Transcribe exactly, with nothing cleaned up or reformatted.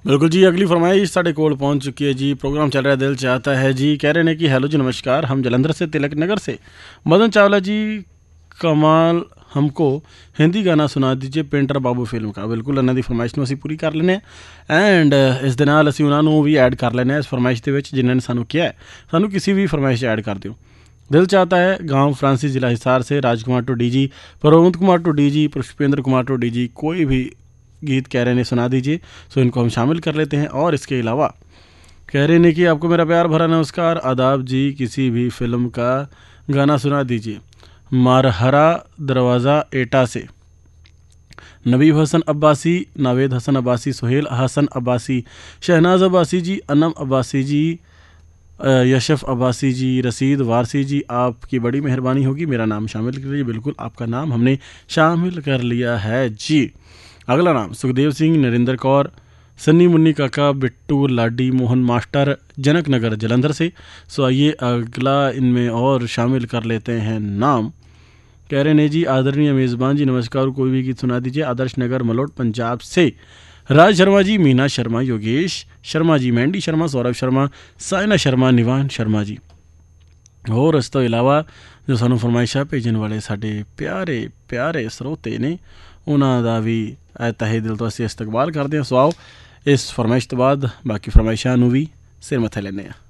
बिल्कुल जी, अगली फरमाइश साढ़े कोल पहुंच चुकी है जी। प्रोग्राम चल रहा है दिल चाहता है जी। कह रहे हैं कि हेलो जी नमस्कार, हम जलंधर से तिलक नगर से मदन चावला जी कमाल हमको हिंदी गाना सुना दीजिए पेंटर बाबू फिल्म का। बिल्कुल इन्हों की फरमाइश में असीं पूरी कर लें एंड इस दे नाल असीं उन्होंने भी ऐड कर लें इस फरमाइश के जिन्होंने सानू किया है। सानू किसी भी फरमाइश ऐड कर दिओ। दिल चाहता है गांव फ्रांसी जिला हिसार से राजकुमार टोडी जी, प्रमोद कुमार टोडी जी, पुष्पेंद्र कुमार टोडी जी, कोई भी गीत कह रहे हैं सुना दीजिए, सो इनको हम शामिल कर लेते हैं। और इसके अलावा कह रहे हैं कि आपको मेरा प्यार भरा नमस्कार आदाब जी, किसी भी फिल्म का गाना सुना दीजिए। मारहरा दरवाज़ा एटा से नबीब हसन अब्बासी, नावेद हसन अब्बासी, सुहेल हसन अब्बासी, शहनाज अब्बासी जी, अनम अब्बासी जी, यशफ अब्बासी जी, रसीद वारसी जी, आपकी बड़ी मेहरबानी होगी मेरा नाम शामिल कर लीजिए। बिल्कुल आपका नाम हमने शामिल कर लिया है जी। अगला नाम सुखदेव सिंह, नरेंद्र कौर, सन्नी मुन्नी काका, बिट्टू लाडी, मोहन मास्टर, जनक नगर जलंधर से। सो आइए अगला इनमें और शामिल कर लेते हैं नाम। कह रहे हैं जी आदरणीय मेज़बान जी नमस्कार, कोई भी गीत सुना दीजिए। आदर्श नगर मलोट पंजाब से राज शर्मा जी, मीना शर्मा, योगेश शर्मा जी, मैंडी शर्मा, सौरभ शर्मा, साइना शर्मा, निवान शर्मा जी। और इस तो इलावा जो सानू फरमाइशा भेजने वाले साडे प्यारे प्यारे स्रोते ने उन्हों का भी तहे दिल तो असीं इस्तकबाल करते हैं। सो आओ इस फरमाइश तो बाद बाकी फरमाइशों भी सिर मत्थे लैने।